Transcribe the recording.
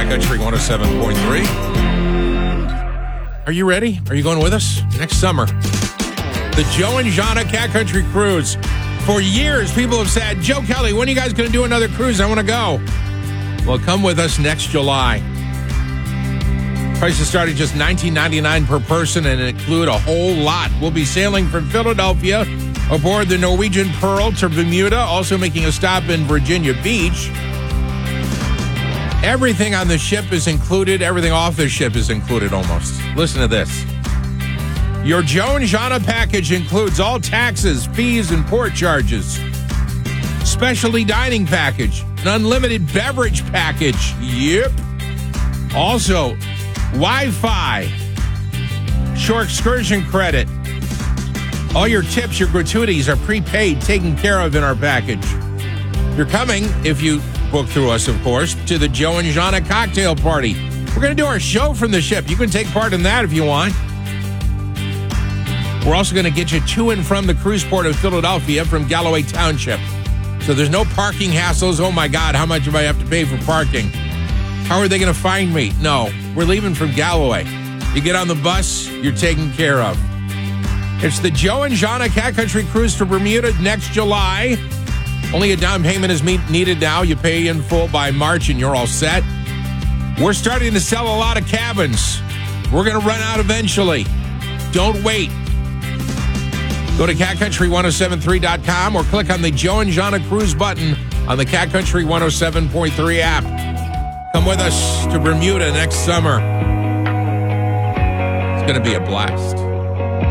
Cat Country 107.3. Are you ready? Are you going with us? Next summer, the Joe and Jana Cat Country Cruise. For years, people have said, Joe Kelly, when are you guys going to do another cruise? I want to go. Well, come with us next July. Prices start at just $19.99 per person and include a whole lot. We'll be sailing from Philadelphia aboard the Norwegian Pearl to Bermuda, also making a stop in Virginia Beach. Everything on the ship is included. Everything off the ship is included almost. Listen to this. Your Joe and Jana package includes all taxes, fees, and port charges. Specialty dining package. An unlimited beverage package. Yep. Also, Wi-Fi. Shore excursion credit. All your tips, your gratuities are prepaid, taken care of in our package. You're coming, if you book through us, of course, to the Joe and Jana cocktail party. We're going to do our show from the ship. You can take part in that if you want. We're also going to get you to and from the cruise port of Philadelphia from Galloway Township. So there's no parking hassles. Oh, my God, how much do I have to pay for parking? How are they going to find me? No, we're leaving from Galloway. You get on the bus, you're taken care of. It's the Joe and Jana Cat Country Cruise to Bermuda next July. Only a down payment is needed now. You pay in full by March and you're all set. We're starting to sell a lot of cabins. We're going to run out eventually. Don't wait. Go to catcountry1073.com or click on the Joe and Jana Cruise button on the Cat Country 107.3 app. Come with us to Bermuda next summer. It's going to be a blast.